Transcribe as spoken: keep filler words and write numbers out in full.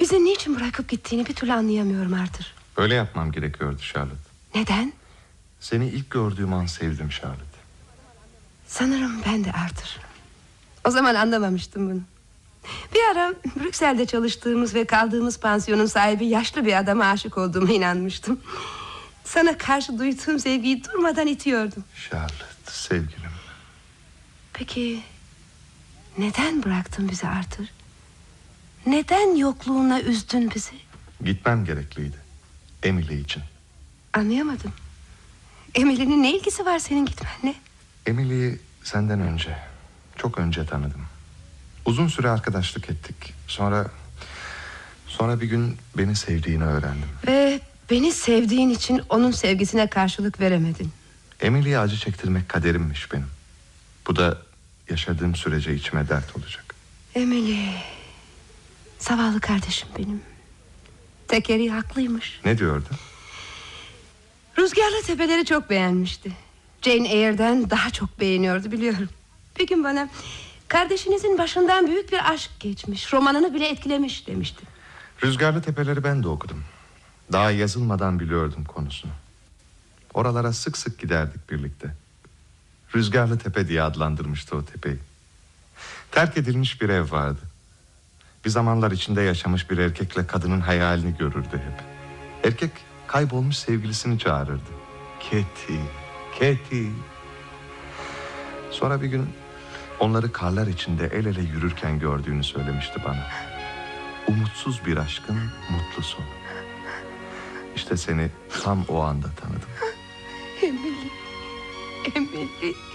Bizi niçin bırakıp gittiğini bir türlü anlayamıyorum Arthur. Öyle yapmam gerekiyordu Charlotte. Neden? Seni ilk gördüğüm an sevdim Charlotte. Sanırım ben de Arthur. O zaman anlamamıştım bunu. Bir ara Brüksel'de çalıştığımız ve kaldığımız pansiyonun sahibi yaşlı bir adama aşık olduğuma inanmıştım. Sana karşı duyduğum sevgiyi durmadan itiyordum. Charlotte, sevgilim. Peki neden bıraktın bizi Arthur? Neden yokluğuna üzdün bizi? Gitmem gerekliydi. Emily için. Anlayamadım. Emily'nin ne ilgisi var senin gitmenle? Emily'yi senden önce, çok önce tanıdım. Uzun süre arkadaşlık ettik. Sonra Sonra bir gün beni sevdiğini öğrendim. Ve beni sevdiğin için onun sevgisine karşılık veremedin. Emily'ye acı çektirmek kaderimmiş benim. Bu da yaşadığım sürece içime dert olacak. Emily, zavallı kardeşim benim. Tekeri haklıymış. Ne diyordu? Rüzgarlı Tepeleri çok beğenmişti. Jane Eyre'den daha çok beğeniyordu, biliyorum. Bir gün bana kardeşinizin başından büyük bir aşk geçmiş, romanını bile etkilemiş demişti. Rüzgarlı Tepeleri ben de okudum. Daha yazılmadan biliyordum konusunu. Oralara sık sık giderdik birlikte. Rüzgarlı Tepe diye adlandırmıştı o tepeyi. Terk edilmiş bir ev vardı. Bir zamanlar içinde yaşamış bir erkekle kadının hayalini görürdü hep. Erkek kaybolmuş sevgilisini çağırırdı. Katie, Katie. Sonra bir gün onları karlar içinde el ele yürürken gördüğünü söylemişti bana. Umutsuz bir aşkın mutlu sonu. İşte seni tam o anda tanıdım. Emily, Emily.